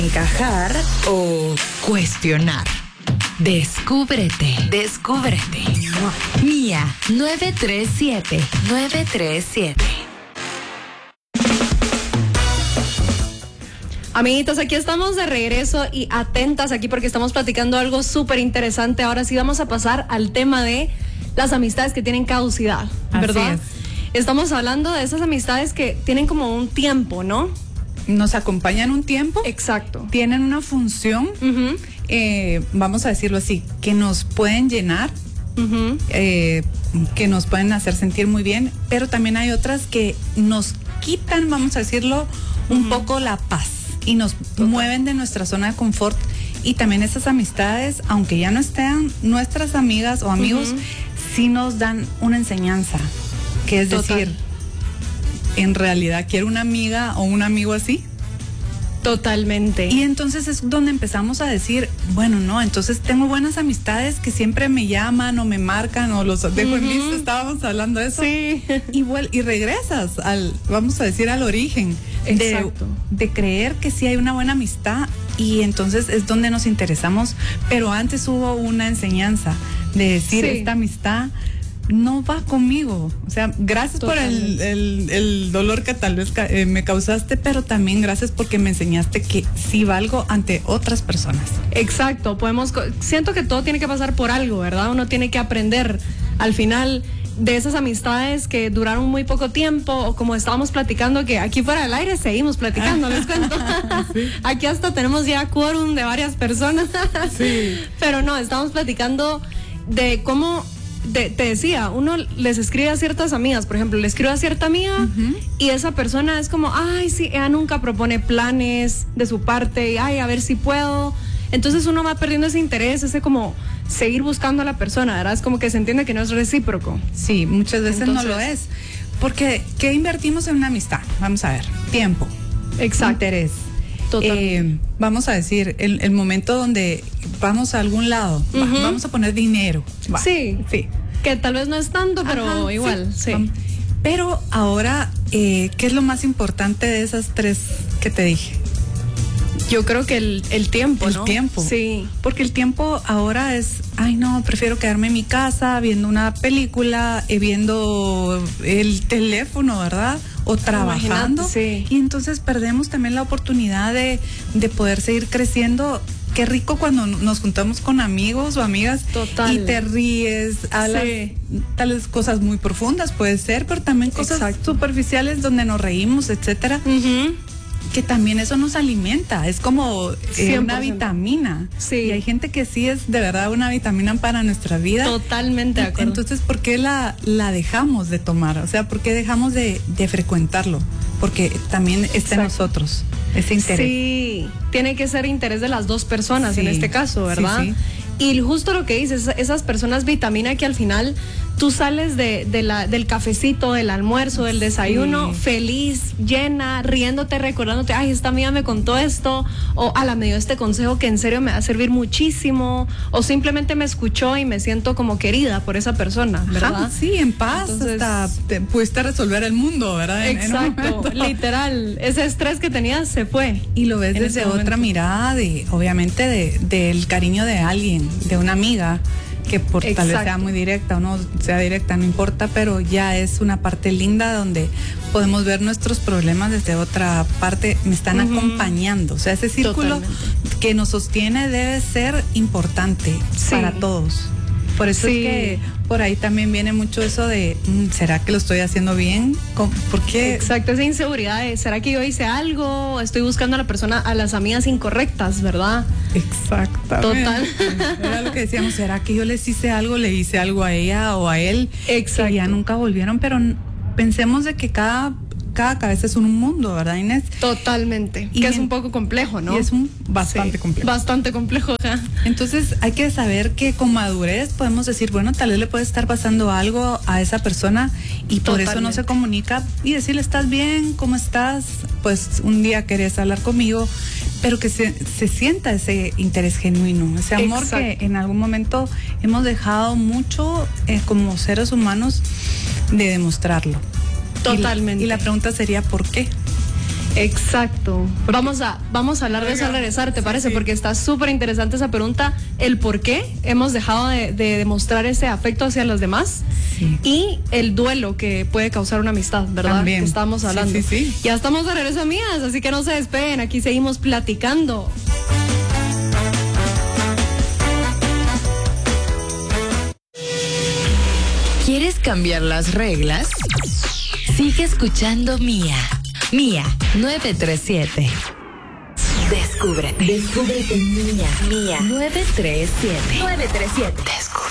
encajar o cuestionar. Descúbrete. Mía 937. Amiguitos, aquí estamos de regreso y atentas aquí porque estamos platicando algo súper interesante. Ahora sí vamos a pasar al tema de las amistades que tienen caducidad, ¿verdad? Así es. Estamos hablando de esas amistades que tienen como un tiempo, ¿no? Nos acompañan un tiempo. Exacto. Tienen una función, vamos a decirlo así, que nos pueden llenar, que nos pueden hacer sentir muy bien, pero también hay otras que nos quitan, vamos a decirlo, un poco la paz y nos mueven de nuestra zona de confort. Y también esas amistades, aunque ya no estén nuestras amigas o amigos, sí nos dan una enseñanza, que es decir, en realidad quiero una amiga o un amigo así. Totalmente. Y entonces es donde empezamos a decir, bueno, no, entonces tengo buenas amistades que siempre me llaman o me marcan o los dejo en vista, estábamos hablando de eso. Sí. Y regresas al, vamos a decir, al origen de creer que sí hay una buena amistad, y entonces es donde nos interesamos, pero antes hubo una enseñanza de decir, esta amistad no va conmigo, o sea, gracias por el dolor que tal vez me causaste, pero también gracias porque me enseñaste que sí valgo ante otras personas. Exacto, siento que todo tiene que pasar por algo, ¿verdad? Uno tiene que aprender al final de esas amistades que duraron muy poco tiempo, o como estábamos platicando, que aquí fuera del aire seguimos platicando, les cuento. Sí. Aquí hasta tenemos ya quórum de varias personas. Sí. Pero no, estamos platicando de cómo, te decía, uno les escribe a ciertas amigas, por ejemplo, le escribo a cierta amiga y esa persona es como, ay, sí, ella nunca propone planes de su parte, y, ay, a ver si puedo. Entonces uno va perdiendo ese interés, ese como seguir buscando a la persona, ¿verdad? Es como que se entiende que no es recíproco. Sí, muchas veces no lo es. Porque, ¿qué invertimos en una amistad? Vamos a ver, tiempo. Exacto. Interés. Vamos a decir, el momento donde vamos a algún lado, vamos a poner dinero. Sí, que tal vez no es tanto, pero igual, sí. Pero ahora, ¿qué es lo más importante de esas tres que te dije? Yo creo que el tiempo, ¿no? El tiempo. Sí. Porque el tiempo ahora es, ay no, prefiero quedarme en mi casa viendo una película, viendo el teléfono, ¿verdad? O trabajando. Sí. Y entonces perdemos también la oportunidad de poder seguir creciendo. Qué rico cuando nos juntamos con amigos o amigas. Total. Y te ríes, hablas tales cosas muy profundas, puede ser, pero también cosas superficiales donde nos reímos, etcétera. Que también eso nos alimenta, es como una vitamina. Sí. Y hay gente que sí es de verdad una vitamina para nuestra vida. Totalmente de acuerdo. Entonces, ¿por qué la dejamos de tomar? O sea, ¿por qué dejamos de frecuentarlo? Porque también está en nosotros ese interés. Sí, tiene que ser interés de las dos personas en este caso, ¿verdad? Sí. Y justo lo que dices, esas personas vitamina que al final tú sales del cafecito, del almuerzo, del desayuno, feliz, llena, riéndote, recordándote, ay, esta amiga me contó esto, o me dio este consejo que en serio me va a servir muchísimo, o simplemente me escuchó y me siento como querida por esa persona, ¿verdad? Sí, en paz. Entonces, hasta te pudiste resolver el mundo, ¿verdad? Exacto, literal, ese estrés que tenías se fue. Y lo ves desde otra mirada, obviamente del cariño de alguien, de una amiga, que tal vez sea muy directa o no sea directa, no importa, pero ya es una parte linda donde podemos ver nuestros problemas desde otra parte, me están acompañando, o sea, ese círculo que nos sostiene debe ser importante para todos. Por eso es que por ahí también viene mucho eso de, ¿será que lo estoy haciendo bien? ¿Por qué? Exacto, esa inseguridad de, ¿será que yo hice algo? Estoy buscando a las amigas incorrectas, ¿verdad? Exactamente. Total. Era lo que decíamos, ¿será que yo le hice algo a ella o a él? Exacto. Que ya nunca volvieron, pero pensemos de que cada cabeza es un mundo, ¿verdad, Inés? Totalmente. Y que es un poco complejo, ¿no? Y es bastante complejo. Bastante complejo, Entonces hay que saber que con madurez podemos decir, bueno, tal vez le puede estar pasando algo a esa persona y por eso no se comunica, y decirle, ¿estás bien? ¿Cómo estás? Pues un día querés hablar conmigo, pero que se sienta ese interés genuino, ese amor que en algún momento hemos dejado mucho como seres humanos de demostrarlo. Totalmente. Y la pregunta sería, ¿por qué? Exacto. Vamos a hablar de eso al regresar, ¿te parece? Porque está súper interesante esa pregunta, el por qué hemos dejado de demostrar ese afecto hacia los demás y el duelo que puede causar una amistad, ¿verdad? También. Que estamos hablando. Sí. Ya estamos de regreso, amigas, así que no se despeguen, aquí seguimos platicando. ¿Quieres cambiar las reglas? Sigue escuchando Mía 937. Descúbrete Mía 937. Descúbrete.